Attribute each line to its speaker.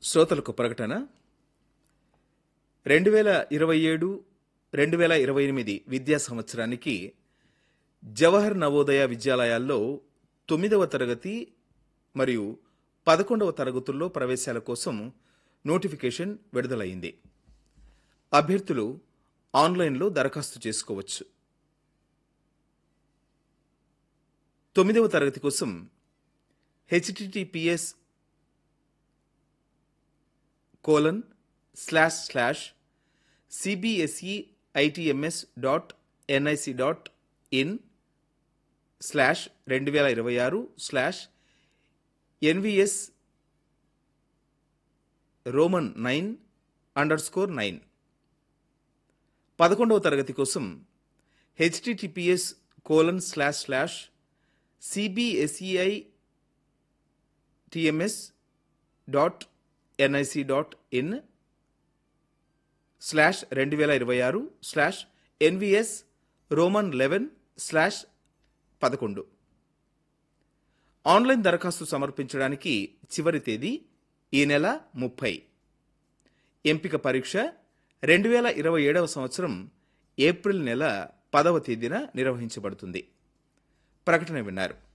Speaker 1: శ్రోతలకు ప్రకటన. 2027-2028 విద్యా సంవత్సరానికి జవహర్ నవోదయ విద్యాలయాల్లో 9వ తరగతి మరియు 11వ తరగతుల్లో ప్రవేశాల కోసం నోటిఫికేషన్ విడుదలైంది. అభ్యర్థులు ఆన్లైన్లో దరఖాస్తు చేసుకోవచ్చు. 9వ తరగతి కోసం https://cbsentms.nic.in/2026/9 11వ తరగతి కోసం https://cbsentms.nic.in/2026/NVS-11/11. ఆన్లైన్ దరఖాస్తు సమర్పించడానికి చివరి తేదీ ఈ నెల 30. ఎంపిక పరీక్ష 2027వ సంవత్సరం ఏప్రిల్ నెల 10వ తేదీన నిర్వహించబడుతుంది. ప్రకటన విన్నారు.